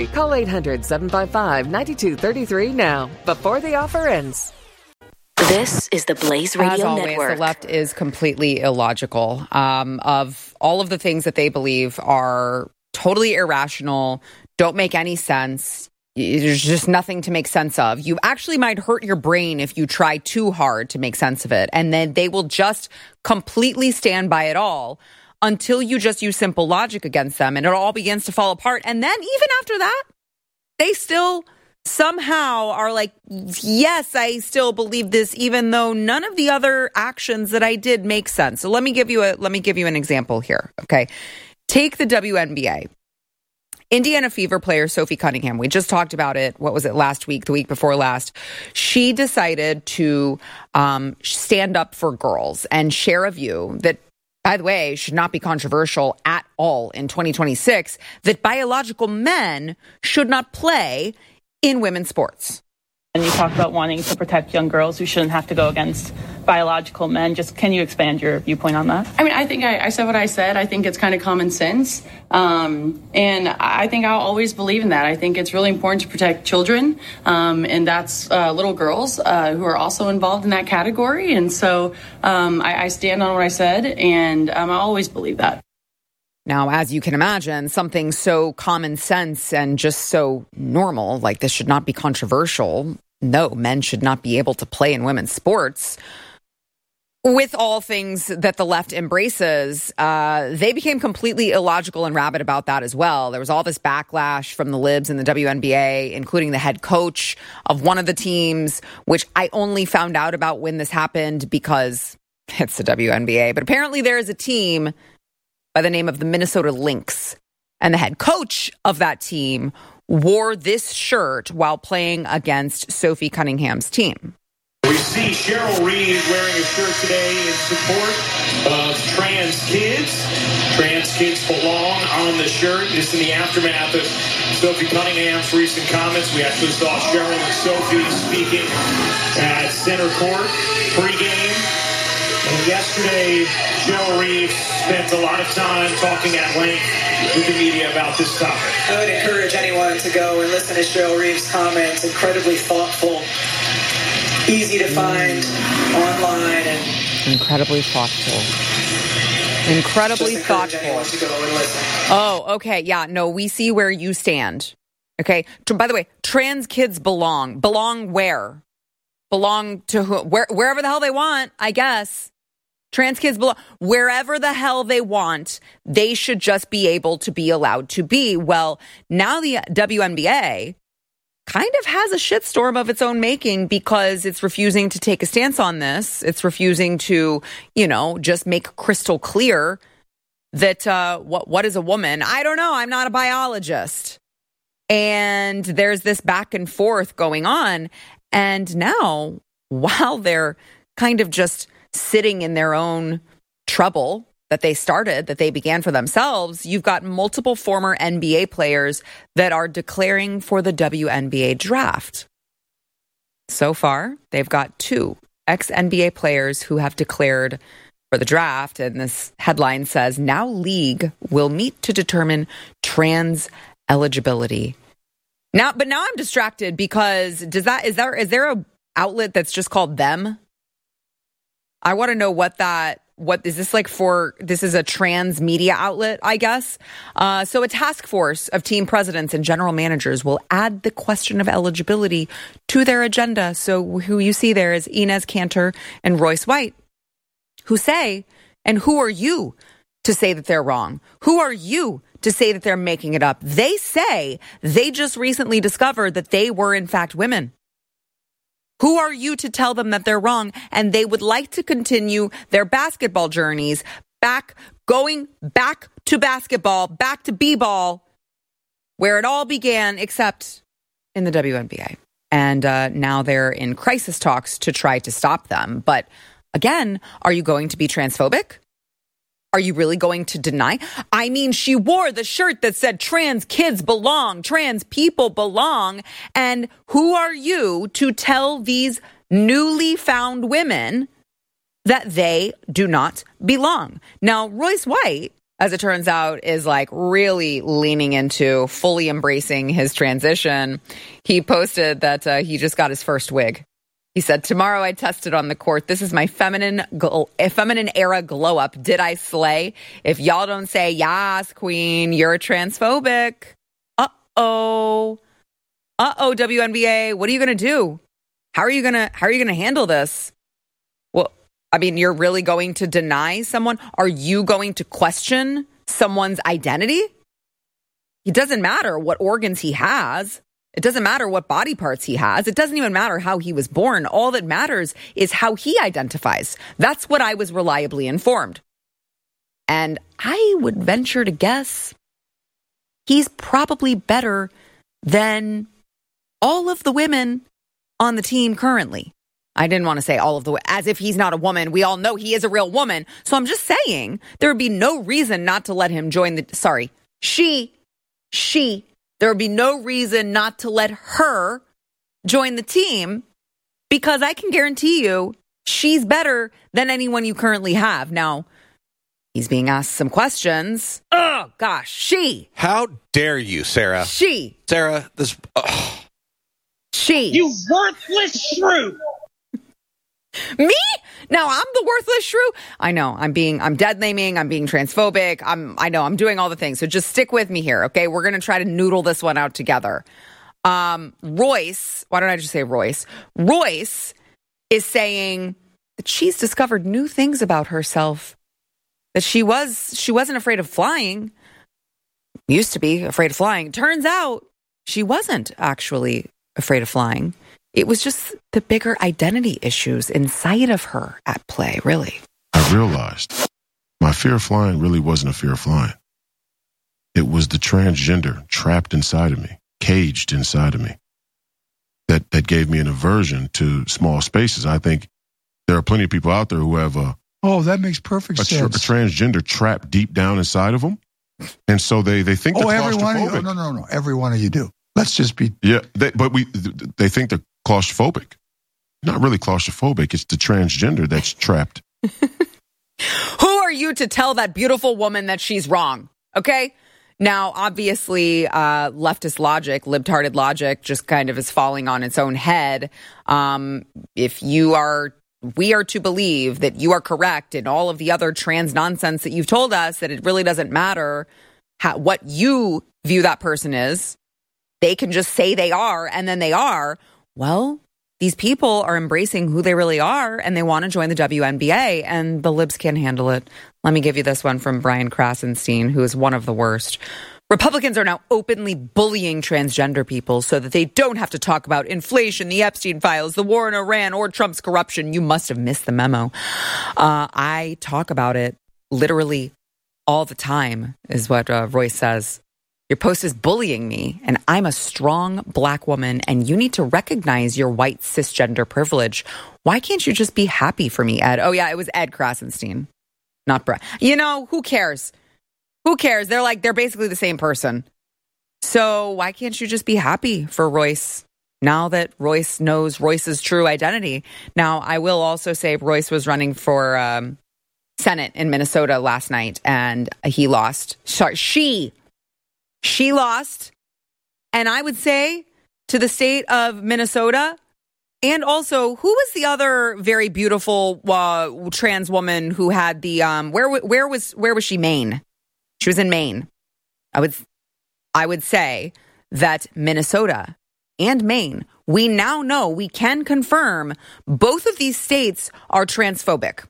Call 800-755-9233 now, before the offer ends. This is the Blaze Radio As always, Network. The left is completely illogical. Of all of the things that they believe are totally irrational, don't make any sense. There's just nothing to make sense of. You actually might hurt your brain if you try too hard to make sense of it. And then they will just completely stand by it all until you just use simple logic against them and it all begins to fall apart. And then even after that, they still somehow are like, yes, I still believe this, even though none of the other actions that I did make sense. So let me give you an example here. Okay. Take the WNBA. Indiana Fever player Sophie Cunningham, we just talked about it. What was it, last week, the week before last? She decided to stand up for girls and share a view that, by the way, should not be controversial at all in 2026, that biological men should not play in women's sports. And you talk about wanting to protect young girls who shouldn't have to go against biological men. Just can you expand your viewpoint on that? I mean, I think I said what I said. I think it's kind of common sense. And I think I'll always believe in that. I think it's really important to protect children. And that's little girls who are also involved in that category. And so I stand on what I said, and I always believe that. Now, as you can imagine, something so common sense and just so normal, like this should not be controversial. No, men should not be able to play in women's sports. With all things that the left embraces, they became completely illogical and rabid about that as well. There was all this backlash from the libs in the WNBA, including the head coach of one of the teams, which I only found out about when this happened because it's the WNBA. But apparently there is a team by the name of the Minnesota Lynx. And the head coach of that team wore this shirt while playing against Sophie Cunningham's team. We see Cheryl Reed wearing a shirt today in support of trans kids. Trans kids belong on the shirt. Just in the aftermath of Sophie Cunningham's recent comments, we actually saw Cheryl and Sophie speaking at center court pregame. And yesterday, Cheryl Reed spent a lot of time talking at length with the media about this topic. I would encourage anyone to go and listen to Cheryl Reeve's comments. Incredibly thoughtful, easy to find online, and incredibly thoughtful. Incredibly thoughtful. To go and listen. Oh, okay. Yeah, no, we see where you stand. Okay. By the way, trans kids belong. Belong where? Belong to who? Wherever the hell they want, I guess. Trans kids belong wherever the hell they want. They should just be able to be allowed to be. Well, now the WNBA kind of has a shitstorm of its own making because it's refusing to take a stance on this. It's refusing to, just make crystal clear that what is a woman? I don't know. I'm not a biologist. And there's this back and forth going on. And now, while they're kind of just sitting in their own trouble that they began for themselves, you've got multiple former NBA players that are declaring for the WNBA draft. So far, they've got 2 ex-NBA players who have declared for the draft. And this headline says, now league will meet to determine trans eligibility. Now I'm distracted because is there a outlet that's just called Them? I want to know what is this like for? This is a trans media outlet, I guess. So a task force of team presidents and general managers will add the question of eligibility to their agenda. So who you see there is Inez Cantor and Royce White, who say, and who are you to say that they're wrong? Who are you to say that they're making it up? They say they just recently discovered that they were in fact women. Who are you to tell them that they're wrong? And they would like to continue their basketball journeys going back to basketball, back to b-ball, where it all began, except in the WNBA. And now they're in crisis talks to try to stop them. But again, are you going to be transphobic? Are you really going to deny? I mean, she wore the shirt that said trans kids belong, trans people belong. And who are you to tell these newly found women that they do not belong? Now, Royce White, as it turns out, is like really leaning into fully embracing his transition. He posted that he just got his first wig. He said, tomorrow I tested on the court. This is my feminine era glow up. Did I slay? If y'all don't say, yes, queen, you're transphobic. Uh-oh, WNBA. What are you going to do? How are you going to handle this? Well, I mean, you're really going to deny someone? Are you going to question someone's identity? It doesn't matter what organs he has. It doesn't matter what body parts he has. It doesn't even matter how he was born. All that matters is how he identifies. That's what I was reliably informed. And I would venture to guess he's probably better than all of the women on the team currently. I didn't want to say all of the way, as if he's not a woman. We all know he is a real woman. So I'm just saying there would be no reason not to let him join she. There would be no reason not to let her join the team, because I can guarantee you she's better than anyone you currently have. Now, he's being asked some questions. Oh, gosh, she. How dare you, Sarah? She. Sarah, this... She. You worthless shrew. Me? No, I'm the worthless shrew. I know. I'm dead naming. I'm being transphobic. I know. I'm doing all the things. So just stick with me here, okay? We're going to try to noodle this one out together. Royce, why don't I just say Royce? Royce is saying that she's discovered new things about herself. That she wasn't afraid of flying. Used to be afraid of flying. Turns out she wasn't actually afraid of flying. It was just the bigger identity issues inside of her at play, really. I realized my fear of flying really wasn't a fear of flying. It was the transgender trapped inside of me, caged inside of me, that gave me an aversion to small spaces. I think there are plenty of people out there who have that makes perfect sense. A transgender trapped deep down inside of them. And so they think they're claustrophobic. No. Every one of you do. Let's just be... Yeah, they think they're claustrophobic. Not really claustrophobic. It's the transgender that's trapped. Who are you to tell that beautiful woman that she's wrong? Okay? Now, obviously, leftist logic, libtarded logic, just kind of is falling on its own head. If we are to believe that you are correct in all of the other trans nonsense that you've told us, that it really doesn't matter what you view that person is. They can just say they are, and then they are. Well, these people are embracing who they really are, and they want to join the WNBA, and the libs can't handle it. Let me give you this one from Brian Krasenstein, who is one of the worst. Republicans are now openly bullying transgender people so that they don't have to talk about inflation, the Epstein files, the war in Iran, or Trump's corruption. You must have missed the memo. I talk about it literally all the time, is what Royce says. Your post is bullying me, and I'm a strong black woman, and you need to recognize your white cisgender privilege. Why can't you just be happy for me, Ed? Oh, yeah, it was Ed Krasenstein, not Brett. You know, who cares? Who cares? They're basically the same person. So why can't you just be happy for Royce now that Royce knows Royce's true identity? Now, I will also say Royce was running for Senate in Minnesota last night, and he lost. Sorry, She lost, and I would say to the state of Minnesota, and also, who was the other very beautiful trans woman who had the where was she? Maine. She was in Maine. I would say that Minnesota and Maine, we now know, we can confirm both of these states are transphobic.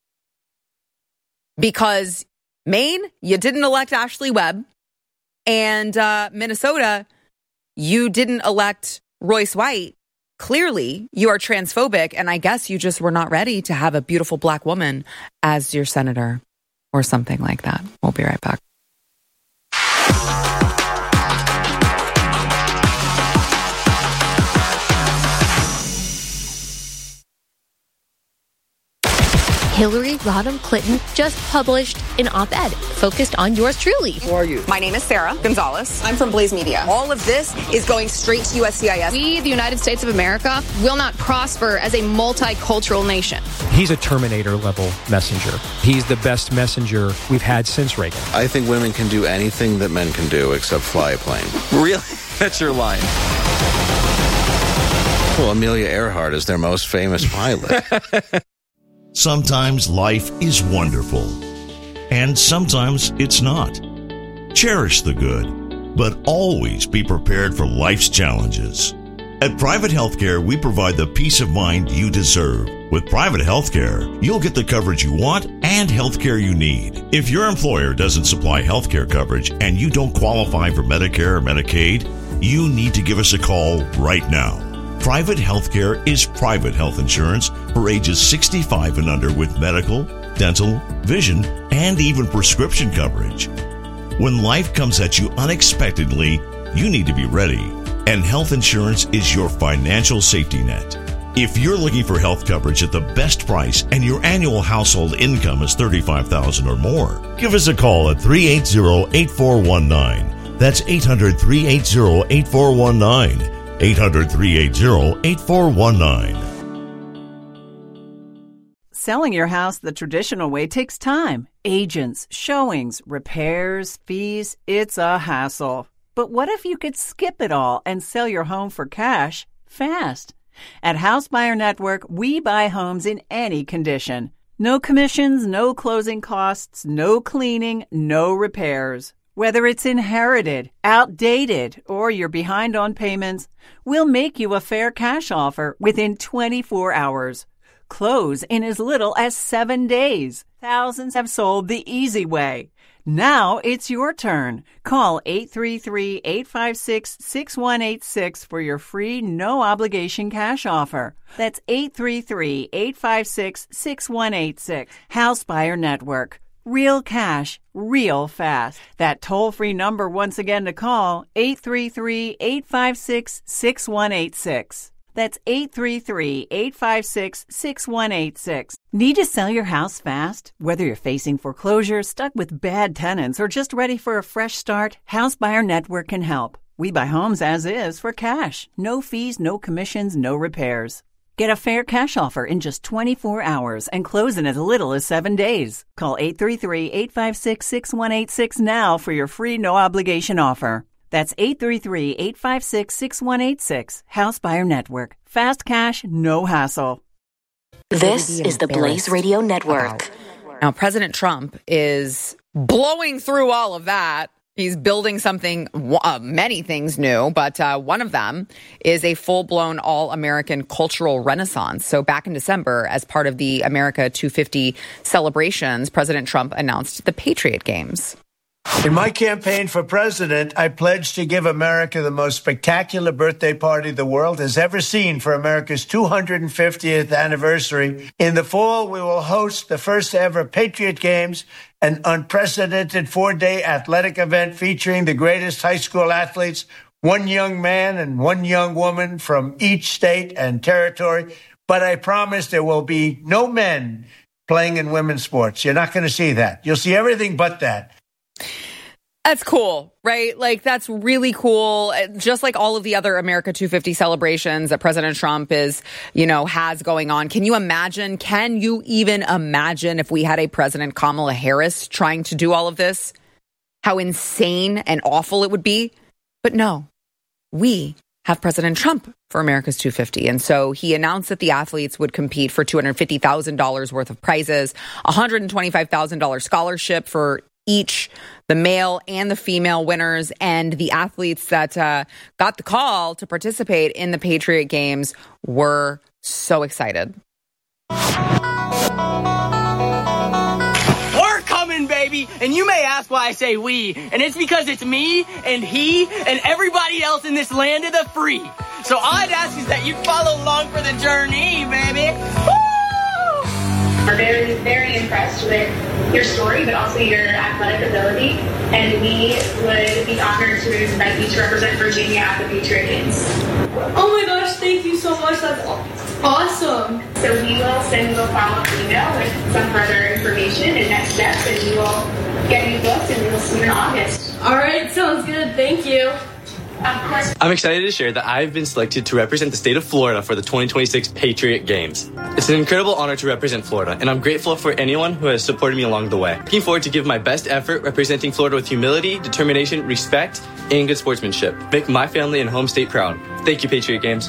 Because Maine, you didn't elect Ashley Webb. And Minnesota, you didn't elect Royce White. Clearly, you are transphobic, and I guess you just were not ready to have a beautiful black woman as your senator or something like that. We'll be right back. Hillary Rodham Clinton just published an op-ed focused on yours truly. Who are you? My name is Sarah Gonzalez. I'm from Blaze Media. All of this is going straight to USCIS. We, the United States of America, will not prosper as a multicultural nation. He's a Terminator-level messenger. He's the best messenger we've had since Reagan. I think women can do anything that men can do except fly a plane. Really? That's your line. Well, Amelia Earhart is their most famous pilot. Sometimes life is wonderful, and sometimes it's not. Cherish the good, but always be prepared for life's challenges. At Private Healthcare, we provide the peace of mind you deserve. With Private Healthcare, you'll get the coverage you want and healthcare you need. If your employer doesn't supply healthcare coverage and you don't qualify for Medicare or Medicaid, you need to give us a call right now. Private Healthcare is private health insurance for ages 65 and under with medical, dental, vision, and even prescription coverage. When life comes at you unexpectedly, you need to be ready, and health insurance is your financial safety net. If you're looking for health coverage at the best price and your annual household income is $35,000 or more, give us a call at 380-8419. That's 800-380-8419. 800-380-8419. Selling your house the traditional way takes time. Agents, showings, repairs, fees. It's a hassle. But what if you could skip it all and sell your home for cash fast? At House Buyer Network, we buy homes in any condition. No commissions, no closing costs, no cleaning, no repairs. Whether it's inherited, outdated, or you're behind on payments, we'll make you a fair cash offer within 24 hours. Close in as little as 7 days. Thousands have sold the easy way. Now it's your turn. Call 833-856-6186 for your free, no-obligation cash offer. That's 833-856-6186. House Buyer Network. Real cash, real fast. That toll-free number once again to call, 833-856-6186. That's 833-856-6186. Need to sell your house fast? Whether you're facing foreclosure, stuck with bad tenants, or just ready for a fresh start, House Buyer Network can help. We buy homes as is for cash. No fees, no commissions, no repairs. Get a fair cash offer in just 24 hours and close in as little as 7 days. Call 833-856-6186 now for your free no-obligation offer. That's 833-856-6186. House Buyer Network. Fast cash, no hassle. This is the Blaze Radio Network. Now, President Trump is blowing through all of that. He's building something, many things new, but one of them is a full-blown all-American cultural renaissance. So back in December, as part of the America 250 celebrations, President Trump announced the Patriot Games. In my campaign for president, I pledged to give America the most spectacular birthday party the world has ever seen for America's 250th anniversary. In the fall, we will host the first ever Patriot Games, an unprecedented 4-day athletic event featuring the greatest high school athletes, one young man and one young woman from each state and territory. But I promise there will be no men playing in women's sports. You're not going to see that. You'll see everything but that. That's cool, right? Like, that's really cool. Just like all of the other America 250 celebrations that President Trump has going on. Can you even imagine if we had a President Kamala Harris trying to do all of this? How insane and awful it would be. But no, we have President Trump for America's 250. And so he announced that the athletes would compete for $250,000 worth of prizes, $125,000 scholarship for each, the male and the female winners, and the athletes that got the call to participate in the Patriot Games were so excited. We're coming, baby! And you may ask why I say we, and it's because it's me and he and everybody else in this land of the free. So all I'd ask is that you follow along for the journey, baby. Woo! We're very, very impressed with your story, but also your athletic ability. And we would be honored to invite you to represent Virginia at the Patriot Games. Oh my gosh, thank you so much. That's awesome. So we will send you a follow-up email with some further information and next steps, and we will get you booked, and we will see you in August. All right, sounds good. Thank you. Of course. I'm excited to share that I've been selected to represent the state of Florida for the 2026 Patriot Games. It's an incredible honor to represent Florida, and I'm grateful for anyone who has supported me along the way. Looking forward to give my best effort representing Florida with humility, determination, respect, and good sportsmanship. Make my family and home state proud. Thank you, Patriot Games.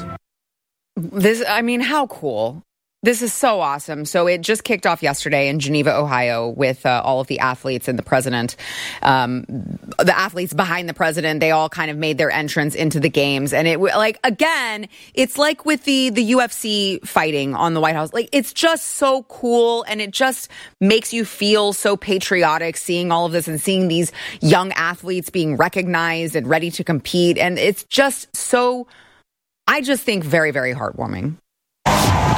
How cool. This is so awesome. So it just kicked off yesterday in Geneva, Ohio, with all of the athletes and the president. The athletes behind the president, they all kind of made their entrance into the games. And it's like with the UFC fighting on the White House. Like, it's just so cool, and it just makes you feel so patriotic seeing all of this and seeing these young athletes being recognized and ready to compete. And it's just so, I just think, very, very heartwarming.